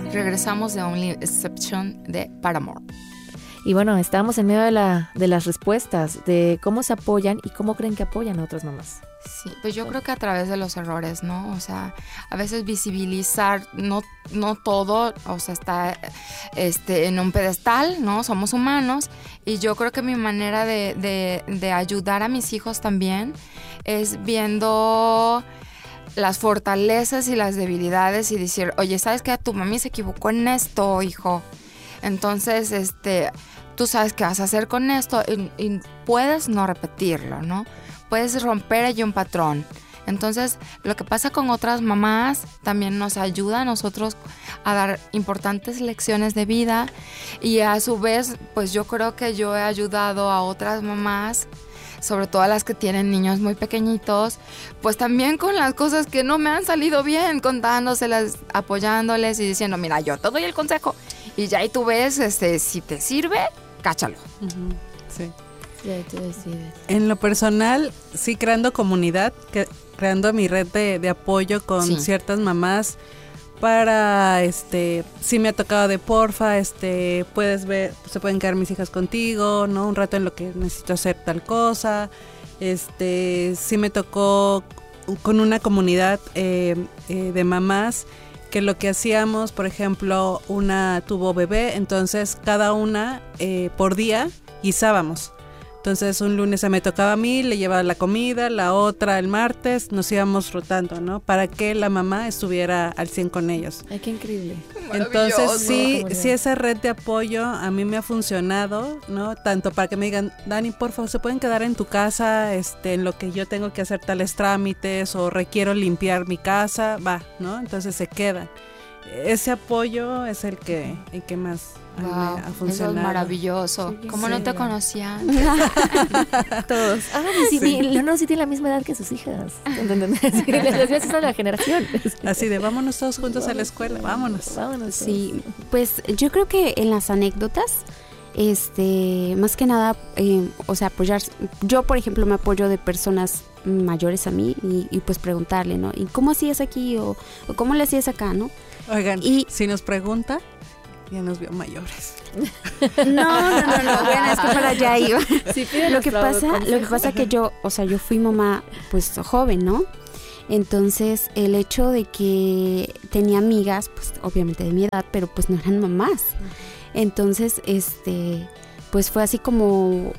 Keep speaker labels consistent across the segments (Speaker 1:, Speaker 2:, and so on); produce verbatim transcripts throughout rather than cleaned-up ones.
Speaker 1: regresamos de Only Exception de Paramore.
Speaker 2: Y bueno, estamos en medio de, la, de las respuestas, de cómo se apoyan y cómo creen que apoyan a otras mamás.
Speaker 1: Sí, pues yo creo que a través de los errores, ¿no? O sea, a veces visibilizar, no, no todo, o sea, está este, en un pedestal, ¿no? Somos humanos, y yo creo que mi manera de, de, de ayudar a mis hijos también es viendo las fortalezas y las debilidades y decir, oye, ¿sabes qué? Tu mami se equivocó en esto, hijo. Entonces, este, tú sabes qué vas a hacer con esto y, y puedes no repetirlo, ¿no? Puedes romper ahí un patrón. Entonces, lo que pasa con otras mamás también nos ayuda a nosotros a dar importantes lecciones de vida, y a su vez, pues yo creo que yo he ayudado a otras mamás, sobre todo a las que tienen niños muy pequeñitos, pues también con las cosas que no me han salido bien, contándoselas, apoyándoles y diciendo, mira, yo te doy el consejo y ya ahí tú ves, este, si te sirve, cáchalo.
Speaker 3: Uh-huh. Sí.
Speaker 2: Ya tú decides.
Speaker 3: En lo personal, sí, creando comunidad, que, creando mi red de, de apoyo con sí. ciertas mamás para, este, sí me ha tocado de porfa, este, puedes ver, se pueden quedar mis hijas contigo, ¿no? Un rato en lo que necesito hacer tal cosa. Este, sí me tocó con una comunidad eh, eh, de mamás que lo que hacíamos, por ejemplo, una tuvo bebé, entonces cada una eh, por día guisábamos. Entonces un lunes se me tocaba a mí, le llevaba la comida, la otra el martes, nos íbamos rotando, ¿no? Para que la mamá estuviera al cien con ellos.
Speaker 2: Ay, qué increíble.
Speaker 3: Entonces sí, sí esa red de apoyo a mí me ha funcionado, ¿no? Tanto para que me digan, Dani, por favor, ¿se pueden quedar en tu casa este, en lo que yo tengo que hacer tales trámites o requiero limpiar mi casa? Va, ¿no? Entonces se quedan. Ese apoyo es el que, el que más
Speaker 1: wow,
Speaker 3: ha funcionado.
Speaker 1: Eso es maravilloso. Sí, ¿Cómo sí, no te conocían?
Speaker 2: Todos. Ah, sí, sí. Leonor sí tiene la misma edad que sus hijas. Sí, las veces son la generación.
Speaker 3: Así de vámonos todos juntos a la escuela, vámonos.
Speaker 2: Vámonos.
Speaker 4: Sí, pues yo creo que en las anécdotas, este, más que nada, eh, o sea, apoyar. Yo, por ejemplo, me apoyo de personas mayores a mí y, y pues preguntarle, ¿no? ¿Y cómo hacías aquí o, o cómo le hacías acá, no?
Speaker 3: Oigan, y si nos pregunta, ya nos vio mayores.
Speaker 4: No, no, no, no, bueno, es que para allá iba. Sí, lo que pasa, lo que pasa que yo, o sea, yo fui mamá, pues, joven, ¿no? Entonces, el hecho de que tenía amigas, pues, obviamente de mi edad, pero pues no eran mamás. Entonces, este, pues fue así como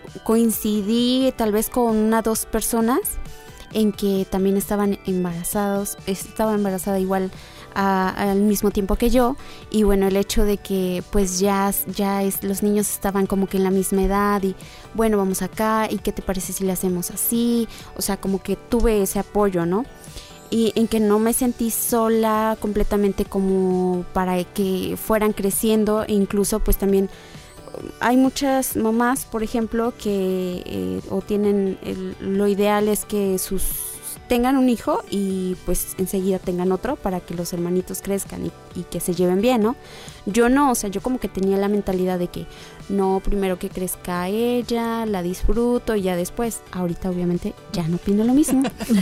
Speaker 4: coincidí tal vez con una dos personas en que también estaban embarazados, estaba embarazada igual A, al mismo tiempo que yo, y bueno, el hecho de que pues ya, ya es, los niños estaban como que en la misma edad y bueno, vamos acá y qué te parece si le hacemos así, o sea, como que tuve ese apoyo, ¿no? Y en que no me sentí sola completamente como para que fueran creciendo, e incluso pues también hay muchas mamás, por ejemplo, que eh, o tienen el, lo ideal es que sus tengan un hijo y pues enseguida tengan otro para que los hermanitos crezcan y, y que se lleven bien, ¿no? Yo no, o sea, yo como que tenía la mentalidad de que no, primero que crezca ella, la disfruto y ya después. Ahorita obviamente ya no opino lo mismo.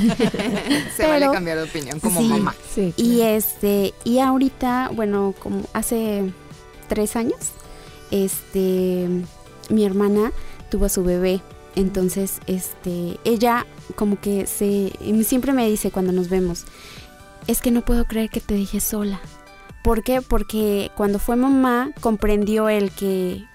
Speaker 1: Se Pero, vale cambiar de opinión como
Speaker 4: sí,
Speaker 1: mamá.
Speaker 4: Sí, claro. Y este, y ahorita, bueno, como hace tres años, este, mi hermana tuvo a su bebé. Entonces, este, ella como que se siempre me dice cuando nos vemos, es que no puedo creer que te dejé sola. ¿Por qué? Porque cuando fue mamá comprendió el que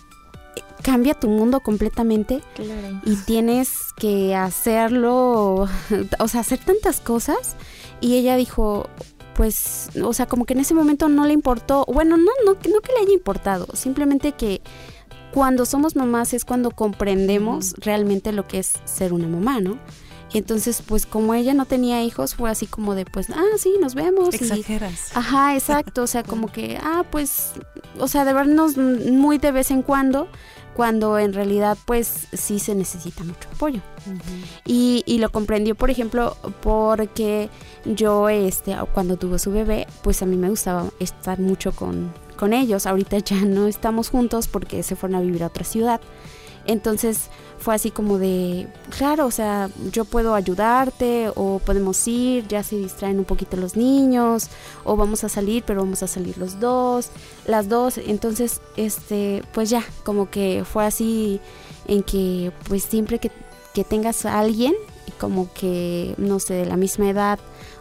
Speaker 4: cambia tu mundo completamente. Claro. Y tienes que hacerlo, o sea, hacer tantas cosas. Y ella dijo, pues, o sea, como que en ese momento no le importó, bueno, no, no, no que le haya importado, simplemente que cuando somos mamás es cuando comprendemos uh-huh. realmente lo que es ser una mamá, ¿no? Y entonces, pues como ella no tenía hijos, fue así como de, pues, ah, sí, nos vemos.
Speaker 3: Exageras.
Speaker 4: Y, ajá, exacto, o sea, como que, ah, pues, o sea, de vernos muy de vez en cuando, cuando en realidad, pues, sí se necesita mucho apoyo. Uh-huh. Y, y lo comprendió, por ejemplo, porque yo, este, cuando tuvo su bebé, pues a mí me gustaba estar mucho con... con ellos. Ahorita ya no estamos juntos porque se fueron a vivir a otra ciudad Entonces fue así como de, claro, o sea, yo puedo ayudarte o podemos ir, ya se distraen un poquito los niños, o vamos a salir, pero vamos a salir los dos, las dos. Entonces, este, pues ya, como que fue así en que pues siempre que, que tengas a alguien, como que, no sé, de la misma edad,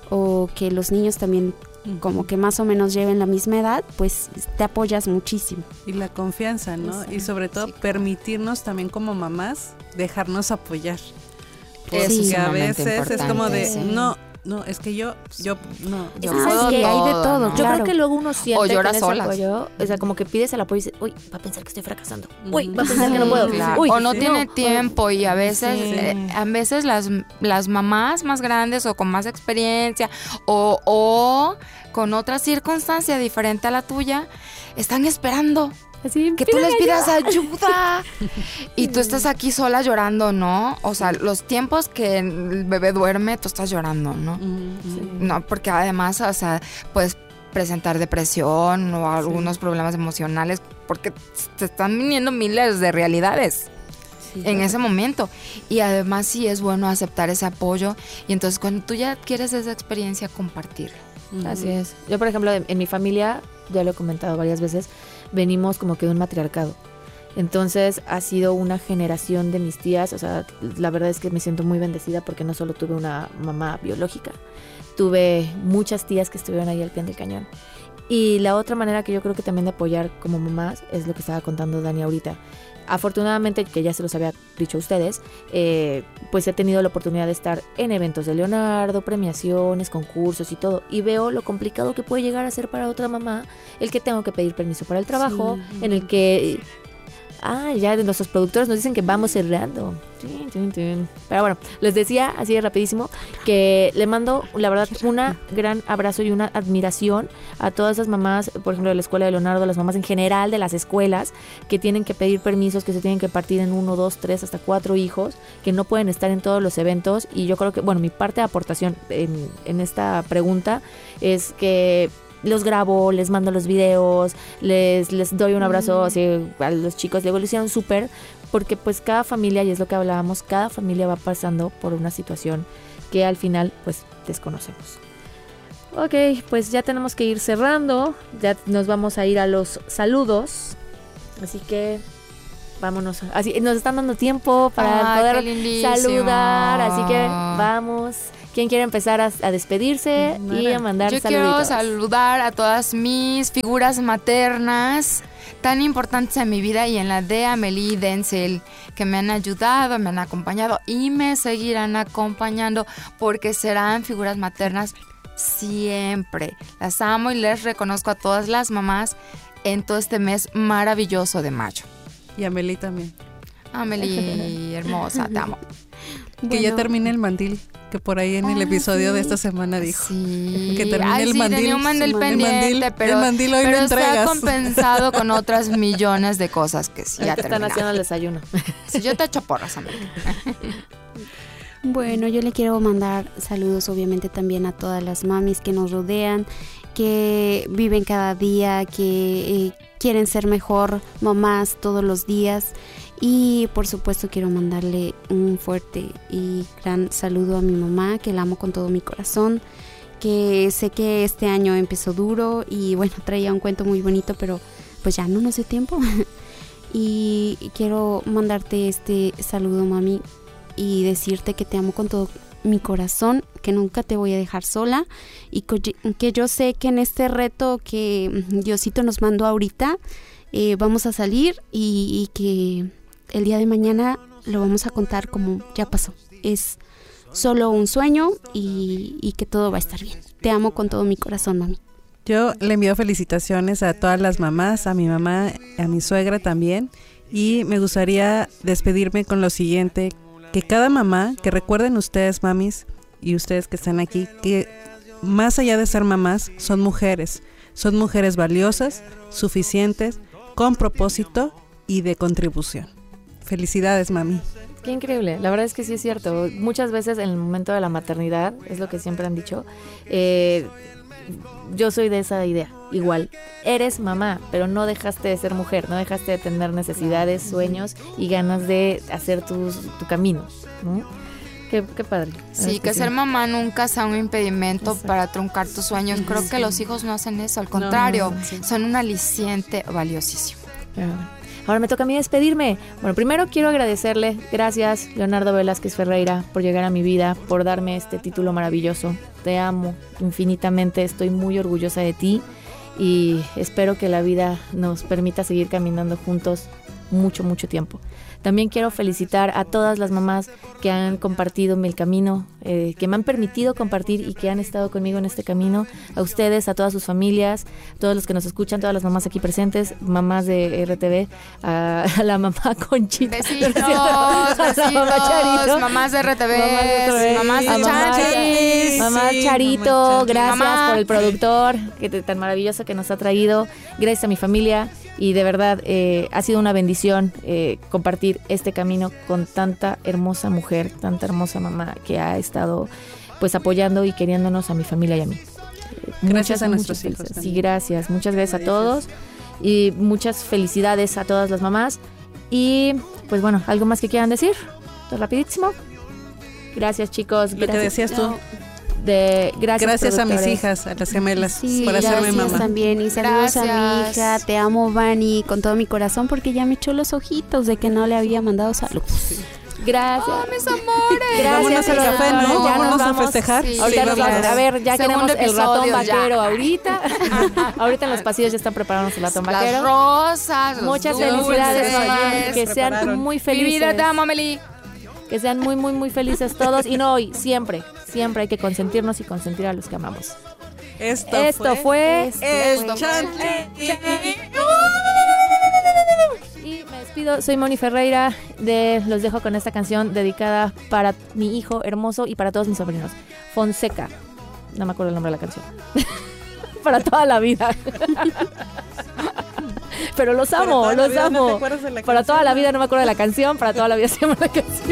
Speaker 4: o que los niños también como que más o menos lleven la misma edad, pues te apoyas muchísimo.
Speaker 3: Y la confianza, ¿no? Exacto. Y sobre todo sí, permitirnos también como mamás dejarnos apoyar. Porque sí, a veces es como de, sí. no, no, es que yo, yo, no.
Speaker 2: Es que sabes que hay de todo, ¿no? Yo
Speaker 4: claro.
Speaker 2: creo que luego uno siente
Speaker 1: o llora sola.
Speaker 2: O sea, como que pides el apoyo y dices, uy, va a pensar que estoy fracasando. Uy, va a pensar que no puedo.
Speaker 1: Claro.
Speaker 2: Uy,
Speaker 1: o no
Speaker 2: sí,
Speaker 1: tiene
Speaker 2: no.
Speaker 1: tiempo y a veces, sí. eh, a veces las, las mamás más grandes o con más experiencia o, o con otra circunstancia diferente a la tuya, están esperando. Así, que tú les pidas ayuda, ayuda. Y tú estás aquí sola llorando, ¿no? O sea, los tiempos que el bebé duerme, tú estás llorando, ¿no? Sí. No, porque además, o sea, puedes presentar depresión o algunos sí. problemas emocionales porque te están viniendo miles de realidades sí, en claro. ese momento. Y además sí es bueno aceptar ese apoyo y entonces cuando tú ya adquieres esa experiencia, compartirla.
Speaker 2: Uh-huh. Así es. Yo, por ejemplo, en, en mi familia, ya lo he comentado varias veces, venimos como que de un matriarcado. Entonces ha sido una generación de mis tías, o sea, la verdad es que me siento muy bendecida porque no solo tuve una mamá biológica, tuve muchas tías que estuvieron ahí al pie del cañón. Y la otra manera que yo creo que también de apoyar como mamás es lo que estaba contando Dani ahorita. Afortunadamente, que ya se los había dicho a ustedes, eh, pues he tenido la oportunidad de estar en eventos de Leonardo, premiaciones, concursos y todo, y veo lo complicado que puede llegar a ser para otra mamá el que tengo que pedir permiso para el trabajo, sí. en el que... Ah, ya de nuestros productores nos dicen que vamos cerrando. Pero bueno, les decía así de rapidísimo que le mando, la verdad, un gran abrazo y una admiración a todas esas mamás, por ejemplo, de la escuela de Leonardo, las mamás en general de las escuelas, que tienen que pedir permisos, que se tienen que partir en uno, dos, tres, hasta cuatro hijos, que no pueden estar en todos los eventos. Y yo creo que, bueno, mi parte de aportación en, en esta pregunta es que los grabo, les mando los videos, les, les doy un abrazo mm. así a los chicos, luego lo hicieron súper, porque pues cada familia, y es lo que hablábamos, cada familia va pasando por una situación que al final pues desconocemos. Ok, pues ya tenemos que ir cerrando, ya nos vamos a ir a los saludos, así que vámonos, así nos están dando tiempo para Ay, poder saludar, así que vamos. ¿Quién quiere empezar a, a despedirse bueno, y a mandar
Speaker 1: yo
Speaker 2: saluditos?
Speaker 1: Yo quiero saludar a todas mis figuras maternas tan importantes en mi vida y en la de Amelie y Denzel, que me han ayudado, me han acompañado y me seguirán acompañando porque serán figuras maternas siempre. Las amo y les reconozco a todas las mamás en todo este mes maravilloso de mayo.
Speaker 3: Y Amelie también.
Speaker 1: Amelie, hermosa, te amo.
Speaker 3: Que bueno. Ya termine el mandil, que por ahí en el ah, episodio sí. de esta semana dijo.
Speaker 1: Sí.
Speaker 3: Que termine
Speaker 1: Ay,
Speaker 3: el
Speaker 1: sí,
Speaker 3: mandil.
Speaker 1: Tenía un mandil pendiente, el mandil, pero,
Speaker 3: el mandil hoy
Speaker 1: pero
Speaker 3: lo entregas.
Speaker 1: está compensado con otras millones de cosas que sí ya
Speaker 2: terminaron. Están haciendo el desayuno.
Speaker 1: Sí, yo te echo porras, Amelie.
Speaker 4: Bueno, yo le quiero mandar saludos obviamente también a todas las mamis que nos rodean, que viven cada día, que eh, quieren ser mejor mamás todos los días. Y por supuesto quiero mandarle un fuerte y gran saludo a mi mamá, que la amo con todo mi corazón, que sé que este año empezó duro y bueno, traía un cuento muy bonito, pero pues ya no nos dio tiempo. Y quiero mandarte este saludo, mami, y decirte que te amo con todo mi corazón, que nunca te voy a dejar sola y que yo sé que en este reto que Diosito nos mandó ahorita eh, vamos a salir y, y que el día de mañana lo vamos a contar como ya pasó. Es solo un sueño y, y que todo va a estar bien. Te amo con todo mi corazón, mami.
Speaker 3: Yo le envío felicitaciones a todas las mamás, a mi mamá, a mi suegra también. Y me gustaría despedirme con lo siguiente, que cada mamá, que recuerden ustedes, mamis, y ustedes que están aquí, que más allá de ser mamás, son mujeres. Son mujeres valiosas, suficientes, con propósito y de contribución. Felicidades, mami.
Speaker 2: Qué increíble, la verdad es que sí es cierto. Muchas veces en el momento de la maternidad, es lo que siempre han dicho, eh, yo soy de esa idea igual, eres mamá, pero no dejaste de ser mujer, no dejaste de tener necesidades, sueños y ganas de hacer tu, tu camino, ¿no? Qué, qué padre.
Speaker 1: Sí, que, que ser sí. mamá nunca sea un impedimento Exacto. para truncar tus sueños. Creo sí. que los hijos no hacen eso, al contrario, no, no, sí. son un aliciente valiosísimo.
Speaker 2: Ahora me toca a mí despedirme. Bueno, primero quiero agradecerle, gracias Leonardo Velázquez Ferreira por llegar a mi vida, por darme este título maravilloso. Te amo infinitamente, estoy muy orgullosa de ti y espero que la vida nos permita seguir caminando juntos mucho, mucho tiempo. También quiero felicitar a todas las mamás que han compartido el camino, eh, que me han permitido compartir y que han estado conmigo en este camino. A ustedes, a todas sus familias, a todos los que nos escuchan, todas las mamás aquí presentes, mamás de R T V, a, a la mamá Conchita.
Speaker 1: Besitos, besitos, mamá Charito, mamás de R T V, mamás de Charis.
Speaker 2: Mamá
Speaker 1: sí,
Speaker 2: Charito,
Speaker 1: mamá
Speaker 2: gracias
Speaker 1: mamá.
Speaker 2: por el productor que tan maravilloso que nos ha traído. Gracias a mi familia y de verdad eh, ha sido una bendición eh, compartir este camino con tanta hermosa mujer, tanta hermosa mamá que ha estado pues apoyando y queriéndonos a mi familia y a mí.
Speaker 3: Gracias
Speaker 2: muchas,
Speaker 3: a nuestros
Speaker 2: muchas
Speaker 3: hijos.
Speaker 2: Sí, gracias. Muchas gracias a todos y muchas felicidades a todas las mamás. Y pues bueno, ¿algo más que quieran decir? Rapidísimo. Gracias, chicos.
Speaker 3: Lo
Speaker 2: gracias.
Speaker 3: que decías tú.
Speaker 2: De, gracias
Speaker 3: gracias a mis hijas, a las gemelas,
Speaker 4: sí,
Speaker 3: por hacerme
Speaker 4: gracias
Speaker 3: mamá.
Speaker 4: También y saludos gracias. a mi hija, te amo Vani con todo mi corazón porque ya me echó los ojitos de que no le había mandado saludos. Sí.
Speaker 2: Gracias.
Speaker 1: Oh, mis amores.
Speaker 2: Gracias
Speaker 3: al café, ¿no?
Speaker 2: Ya
Speaker 3: vamos
Speaker 2: nos vamos
Speaker 3: a festejar.
Speaker 2: Sí, ahorita sí, nos vamos. A ver, ya
Speaker 1: Segundo
Speaker 2: queremos el ratón vaquero
Speaker 1: ya.
Speaker 2: ahorita. Ahorita en los pasillos ya están preparando el ratón
Speaker 1: Las
Speaker 2: vaquero.
Speaker 1: Rosas,
Speaker 2: muchas
Speaker 1: dulces,
Speaker 2: felicidades, mamá. Que sean
Speaker 3: prepararon.
Speaker 2: muy felices.
Speaker 1: Mi vida te amo, Meli.
Speaker 2: Que sean muy, muy, muy felices todos. Y no hoy, siempre, siempre hay que consentirnos y consentir a los que amamos.
Speaker 3: Esto,
Speaker 2: Esto fue...
Speaker 3: fue
Speaker 1: Esto fue...
Speaker 2: Y me despido, soy Moni Ferreira. De, los dejo con esta canción dedicada para mi hijo hermoso y para todos mis sobrinos. Fonseca. No me acuerdo el nombre de la canción. Para toda la vida. Pero los amo, los amo. Para toda la vida no me acuerdo de la canción, para toda la vida se llama la canción.